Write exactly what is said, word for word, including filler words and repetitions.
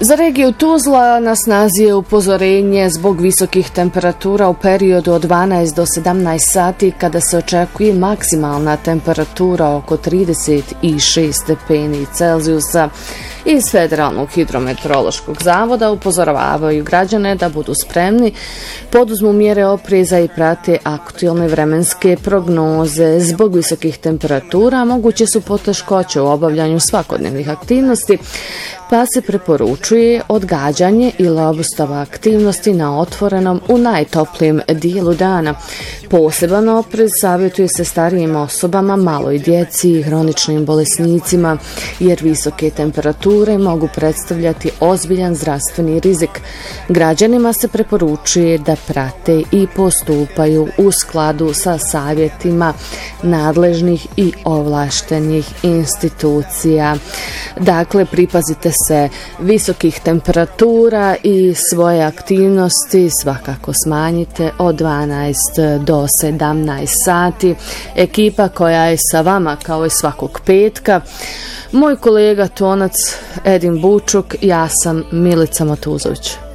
Za regiju Tuzla na snazi je upozorenje zbog visokih temperatura u periodu od dvanaest do sedamnaest sati, kada se očekuje maksimalna temperatura oko trideset šest stepeni Celzijusa. Iz Federalnog hidrometeorološkog zavoda upozoravaju građane da budu spremni, poduzmu mjere opreza i prate aktualne vremenske prognoze. Zbog visokih temperatura moguće su poteškoće u obavljanju svakodnevnih aktivnosti, pa se preporučuje odgađanje ili obustava aktivnosti na otvorenom u najtoplijem dijelu dana. Poseban oprez savjetuje se starijim osobama, maloj djeci i hroničnim bolesnicima, jer visoke temperature mogu predstavljati ozbiljan zdravstveni rizik. Građanima se preporučuje da prate i postupaju u skladu sa savjetima nadležnih i ovlaštenih institucija. Dakle, pripazite se visokih temperatura i svoje aktivnosti svakako smanjite od dvanaest do sedamnaest sati. Ekipa koja je sa vama kao i svakog petka, moj kolega tonac Edin Bučuk, ja sam Milica Matuzović.